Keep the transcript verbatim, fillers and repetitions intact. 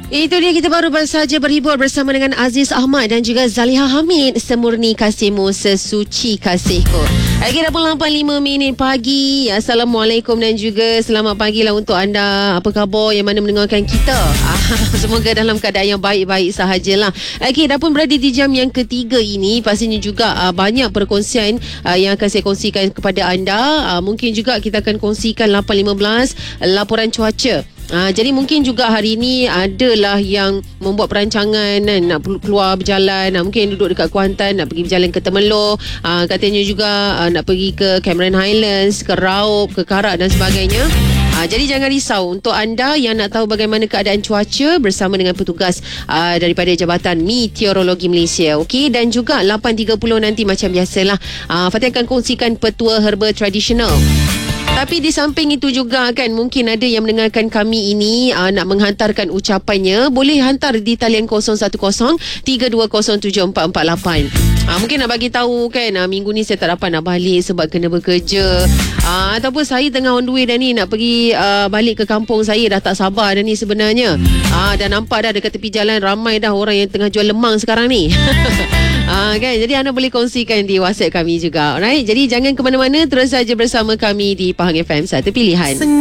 Itu dia, kita baru saja berhibur bersama dengan Aziz Ahmad dan juga Zaliha Hamid. Semurni kasihmu, sesuci kasihku. Lagi dah pun lapan lima minit pagi. Assalamualaikum dan juga selamat pagi lah untuk anda. Apa khabar yang mana mendengarkan kita? Semoga dalam keadaan yang baik-baik sahajalah. Lagi dah pun berada di jam yang ketiga ini. Pastinya juga uh, banyak perkongsian uh, yang akan saya kongsikan kepada anda. Uh, mungkin juga kita akan kongsikan lapan lima belas laporan cuaca. Ha, jadi mungkin juga hari ini adalah yang membuat perancangan kan, nak keluar berjalan, ha, mungkin duduk dekat Kuantan nak pergi berjalan ke Temerloh, ha, katanya juga ha, nak pergi ke Cameron Highlands, ke Raub, ke Karak dan sebagainya. Ha, jadi jangan risau untuk anda yang nak tahu bagaimana keadaan cuaca bersama dengan petugas uh, daripada Jabatan Meteorologi Malaysia. Okey, dan juga lapan tiga puluh nanti macam biasalah uh, Fatih akan kongsikan petua herba tradisional. Tapi di samping itu juga kan, mungkin ada yang mendengarkan kami ini uh, nak menghantarkan ucapannya, boleh hantar di talian kosong satu kosong tiga dua kosong tujuh empat empat lapan. Uh, mungkin nak bagi tahu kan, uh, minggu ni saya tak dapat nak balik sebab kena bekerja, uh, ataupun saya tengah on the way dah ni nak pergi uh, balik ke kampung saya, dah tak sabar dah ni sebenarnya. uh, Dah nampak dah dekat tepi jalan ramai dah orang yang tengah jual lemang sekarang ni. Ah, kan? Jadi anda boleh kongsikan di WhatsApp kami juga. Alright? Jadi jangan ke mana-mana, terus saja bersama kami di Pahang F M, satu pilihan.